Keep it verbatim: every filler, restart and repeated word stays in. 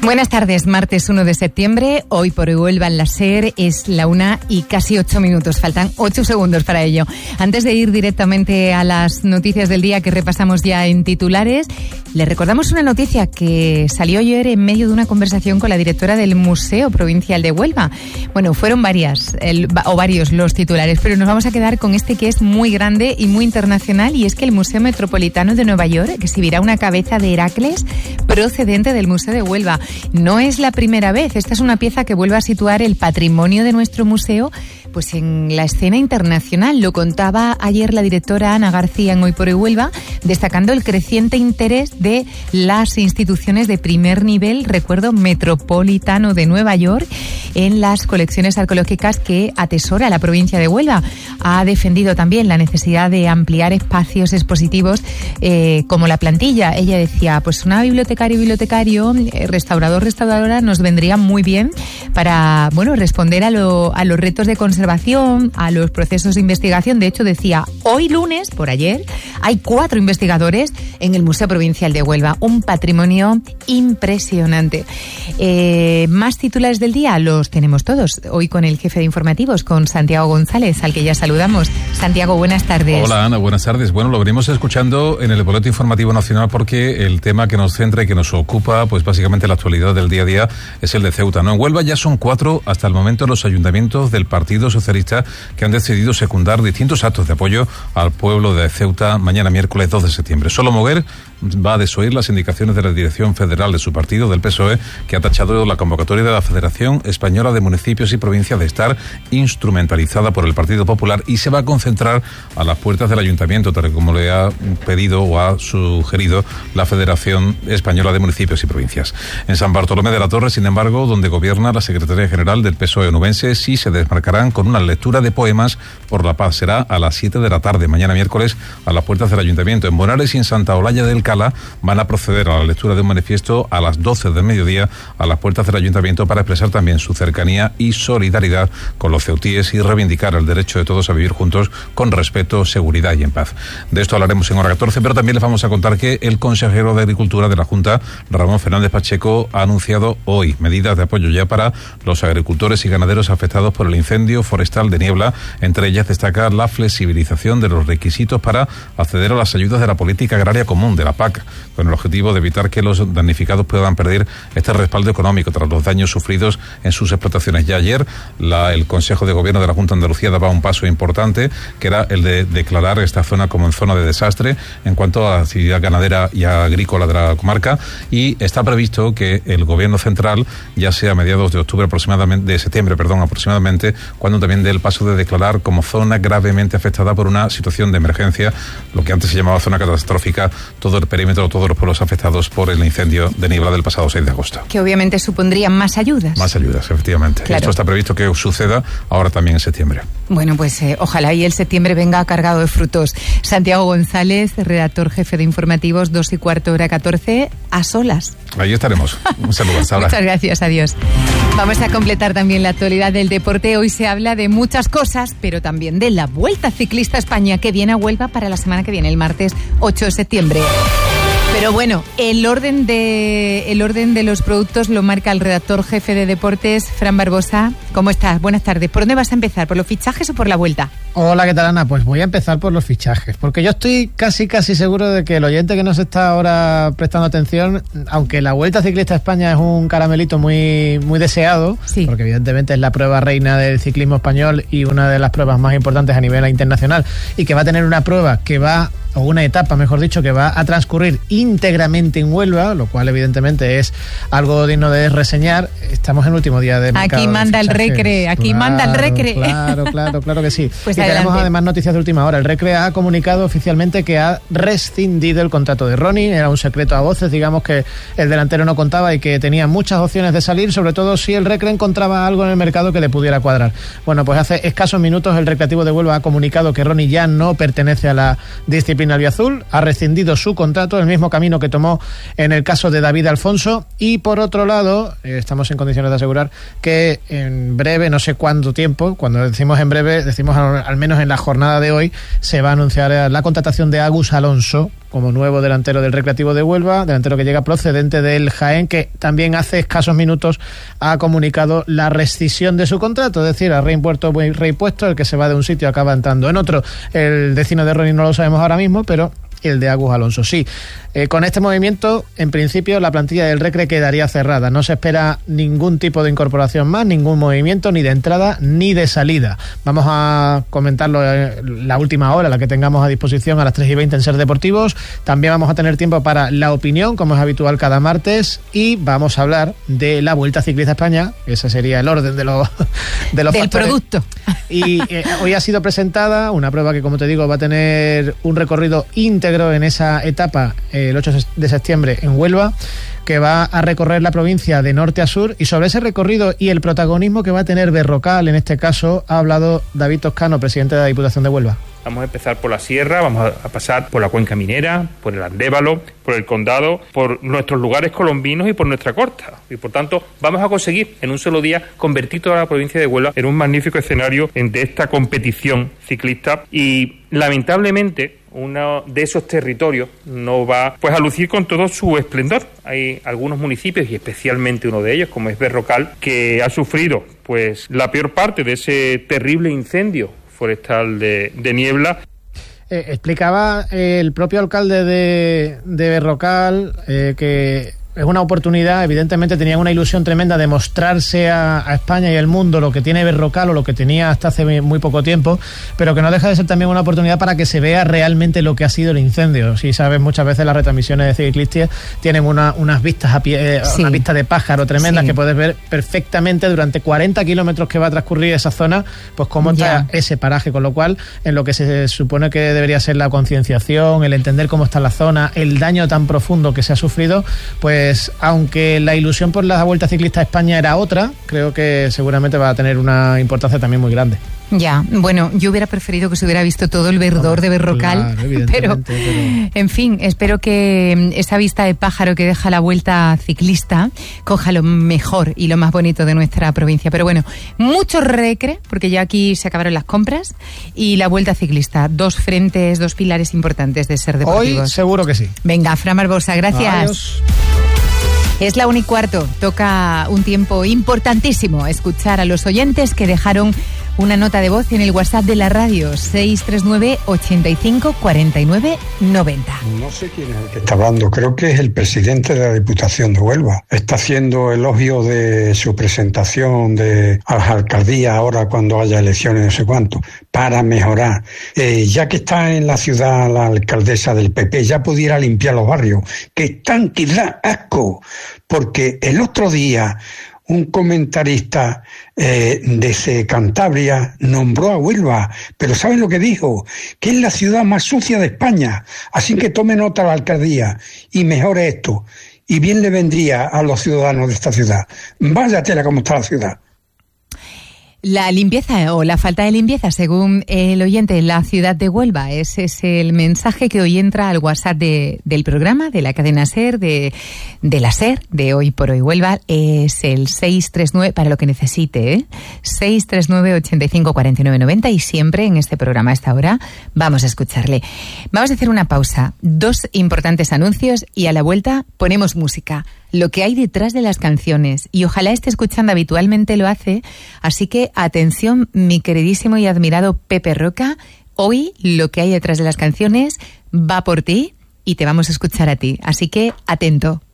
Buenas tardes, martes uno de septiembre, hoy por Huelva en la SER es la una y casi ocho minutos, faltan ocho segundos para ello. Antes de ir directamente a las noticias del día que repasamos ya en titulares, les recordamos una noticia que salió ayer en medio de una conversación con la directora del Museo Provincial de Huelva. Bueno, fueron varias el, o varios los titulares, pero nos vamos a quedar con este que es muy grande y muy internacional, y es que el Museo Metropolitano de Nueva York exhibirá una cabeza de Heracles procedente del Museo de Huelva. No es la primera vez, esta es una pieza que vuelve a situar el patrimonio de nuestro museo pues en la escena internacional. Lo contaba ayer la directora Ana García en Hoy por Hoy Huelva, destacando el creciente interés de las instituciones de primer nivel, recuerdo, Metropolitano de Nueva York, en las colecciones arqueológicas que atesora la provincia de Huelva. Ha defendido también la necesidad de ampliar espacios expositivos eh, como la plantilla. Ella decía, pues una bibliotecaria y bibliotecario, eh, restaurador, restauradora, nos vendría muy bien para, bueno, responder a, lo, a los retos de conservación, a los procesos de investigación. De hecho, decía, hoy lunes, por ayer, hay cuatro investigadores en el Museo Provincial de Huelva. Un patrimonio impresionante. Eh, más titulares del día los tenemos todos. Hoy con el jefe de informativos, con Santiago González, al que ya saludamos. Santiago, buenas tardes. Hola, Ana, buenas tardes. Bueno, lo venimos escuchando en el Boletín Informativo Nacional porque el tema que nos centra y que nos ocupa, pues básicamente la actualidad del día a día, es el de Ceuta, ¿no? En Huelva ya son cuatro hasta el momento los ayuntamientos del Partido Socialista que han decidido secundar distintos actos de apoyo al pueblo de Ceuta mañana miércoles dos de septiembre. Solo Moguer va a desoír las indicaciones de la dirección federal de su partido, del P S O E, que ha tachado la convocatoria de la Federación Española de Municipios y Provincias de estar instrumentalizada por el Partido Popular y se va a concentrar a las puertas del ayuntamiento, tal y como le ha pedido o ha sugerido la Federación Española de Municipios y Provincias. En San Bartolomé de la Torre, sin embargo, donde gobierna la Secretaría General del P S O E onubense, sí se desmarcarán con una lectura de poemas por la paz. Será a las siete de la tarde, mañana miércoles, a las puertas del ayuntamiento. En Bonares y en Santa Olalla del Cala van a proceder a la lectura de un manifiesto a las doce del mediodía a las puertas del ayuntamiento para expresar también su cercanía y solidaridad con los ceutíes y reivindicar el derecho de todos a vivir juntos con respeto, seguridad y en paz. De esto hablaremos en hora catorce, pero también les vamos a contar que el consejero de Agricultura de la Junta, Ramón Fernández Pacheco, ha anunciado hoy medidas de apoyo ya para los agricultores y ganaderos afectados por el incendio forestal de Niebla. Entre ellas destaca la flexibilización de los requisitos para acceder a las ayudas de la Política Agraria Común, de la P A C, con el objetivo de evitar que los damnificados puedan perder este respaldo económico tras los daños sufridos en sus explotaciones. Ya ayer la, el Consejo de Gobierno de la Junta de Andalucía daba un paso importante, que era el de declarar esta zona como en zona de desastre en cuanto a la actividad ganadera y agrícola de la comarca, y está previsto que el Gobierno central, ya sea a mediados de octubre aproximadamente, de septiembre, perdón, aproximadamente, cuando también dé el paso de declarar como zona gravemente afectada por una situación de emergencia, lo que antes se llamaba zona catastrófica, todo el perímetro, todos los pueblos afectados por el incendio de Niebla del pasado seis de agosto. Que obviamente supondrían más ayudas. Más ayudas, efectivamente. Claro. Esto está previsto que suceda ahora también en septiembre. Bueno, pues eh, ojalá y el septiembre venga cargado de frutos. Santiago González, redactor jefe de informativos, dos y cuarto hora catorce, a solas. Ahí estaremos. Un saludo, hasta ahora. Muchas gracias, adiós. Vamos a completar también la actualidad del deporte. Hoy se habla de muchas cosas, pero también de la Vuelta Ciclista a España, que viene a Huelva para la semana que viene, el martes ocho de septiembre. Pero bueno, el orden de el orden de los productos lo marca el redactor jefe de deportes, Fran Barbosa. ¿Cómo estás? Buenas tardes. ¿Por dónde vas a empezar? ¿Por los fichajes o por la Vuelta? Hola, ¿qué tal, Ana? Pues voy a empezar por los fichajes, porque yo estoy casi casi seguro de que el oyente que nos está ahora prestando atención, aunque la Vuelta Ciclista a España es un caramelito muy muy deseado, sí, porque evidentemente es la prueba reina del ciclismo español y una de las pruebas más importantes a nivel internacional, y que va a tener una prueba que va, o una etapa, mejor dicho, que va a transcurrir íntegramente en Huelva, lo cual evidentemente es algo digno de reseñar. Estamos en el último día de mercado. Aquí manda el Recre, aquí claro, manda el Recre. Claro, claro, claro que sí. Pues y adelante. Tenemos además noticias de última hora. El Recre ha comunicado oficialmente que ha rescindido el contrato de Ronnie. Era un secreto a voces, digamos, que el delantero no contaba y que tenía muchas opciones de salir, sobre todo si el Recre encontraba algo en el mercado que le pudiera cuadrar. Bueno, pues hace escasos minutos el Recreativo de Huelva ha comunicado que Ronnie ya no pertenece a la disciplina Filipina Albiazul, ha rescindido su contrato, el mismo camino que tomó en el caso de David Alfonso, y por otro lado, eh, estamos en condiciones de asegurar que en breve, no sé cuánto tiempo, cuando decimos en breve, decimos al, al menos en la jornada de hoy, se va a anunciar la contratación de Agus Alonso como nuevo delantero del Recreativo de Huelva, delantero que llega procedente del Jaén, que también hace escasos minutos ha comunicado la rescisión de su contrato, es decir, a rey puesto, rey puesto, el que se va de un sitio acaba entrando en otro. El destino de Ronnie no lo sabemos ahora mismo, pero el de Agus Alonso sí. Eh, con este movimiento, en principio, la plantilla del Recre quedaría cerrada. No se espera ningún tipo de incorporación más, ningún movimiento, ni de entrada ni de salida. Vamos a comentarlo en la última hora, la que tengamos a disposición a las tres y veinte en Ser Deportivos. También vamos a tener tiempo para la opinión, como es habitual cada martes, y vamos a hablar de la Vuelta Ciclista a España. Ese sería el orden de los, de los del factores. Producto. Y eh, hoy ha sido presentada una prueba que, como te digo, va a tener un recorrido íntegro en esa etapa eh, el ocho de septiembre en Huelva, que va a recorrer la provincia de norte a sur, y sobre ese recorrido y el protagonismo que va a tener Berrocal, en este caso, ha hablado David Toscano, presidente de la Diputación de Huelva. Vamos a empezar por la sierra, vamos a pasar por la cuenca minera, por el Andévalo, por el Condado, por nuestros lugares colombinos y por nuestra costa. Y por tanto, vamos a conseguir en un solo día convertir toda la provincia de Huelva en un magnífico escenario de esta competición ciclista. Y lamentablemente, uno de esos territorios no va pues a lucir con todo su esplendor. Hay algunos municipios, y especialmente uno de ellos, como es Berrocal, que ha sufrido pues la peor parte de ese terrible incendio forestal de, de Niebla. Eh, explicaba eh, el propio alcalde de, de Berrocal eh, que es una oportunidad, evidentemente tenían una ilusión tremenda de mostrarse a, a España y al mundo lo que tiene Berrocal o lo que tenía hasta hace muy poco tiempo, pero que no deja de ser también una oportunidad para que se vea realmente lo que ha sido el incendio. Si sabes, muchas veces las retransmisiones de ciclistas tienen una, unas vistas a pie, eh, sí. una vista de pájaro tremendas, sí. que puedes ver perfectamente durante cuarenta kilómetros que va a transcurrir esa zona, pues cómo está yeah. ese paraje, con lo cual en lo que se supone que debería ser la concienciación, el entender cómo está la zona, el daño tan profundo que se ha sufrido, pues Pues, aunque la ilusión por la Vuelta Ciclista a España era otra, creo que seguramente va a tener una importancia también muy grande. Ya, bueno, yo hubiera preferido que se hubiera visto todo el verdor de Berrocal, claro, pero, pero en fin, espero que esa vista de pájaro que deja la Vuelta Ciclista coja lo mejor y lo más bonito de nuestra provincia. Pero bueno, mucho Recre, porque ya aquí se acabaron las compras, y la Vuelta Ciclista, dos frentes, dos pilares importantes de Ser Deportivos. Hoy seguro que sí. Venga, Fran Barbosa, gracias. Adiós. Es la una y cuarto, toca un tiempo importantísimo escuchar a los oyentes que dejaron una nota de voz en el WhatsApp de la radio, seis tres nueve, ochenta y cinco, cuarenta y nueve, noventa. No sé quién es el que está hablando, creo que es el presidente de la Diputación de Huelva. Está haciendo elogio de su presentación de a las alcaldías ahora cuando haya elecciones, no sé cuánto, para mejorar. Eh, ya que está en la ciudad la alcaldesa del P P, ya pudiera limpiar los barrios, que están que da asco, porque el otro día un comentarista eh, de Cantabria nombró a Huelva, pero ¿saben lo que dijo? Que es la ciudad más sucia de España, así que tome nota la alcaldía y mejore esto, y bien le vendría a los ciudadanos de esta ciudad. Vaya tela como está la ciudad. La limpieza o la falta de limpieza, según el oyente, en la ciudad de Huelva. Ese es el mensaje que hoy entra al WhatsApp de, del programa, de la cadena SER, de, de la SER, de Hoy por Hoy Huelva. Es el seis tres nueve, para lo que necesite, ¿eh? seis tres nueve, ochenta y cinco, cuarenta y nueve, noventa, y siempre en este programa a esta hora vamos a escucharle. Vamos a hacer una pausa, dos importantes anuncios y a la vuelta ponemos música. Lo que hay detrás de las canciones, y ojalá esté escuchando, habitualmente lo hace, así que atención, mi queridísimo y admirado Pepe Roca, hoy lo que hay detrás de las canciones va por ti y te vamos a escuchar a ti, así que atento.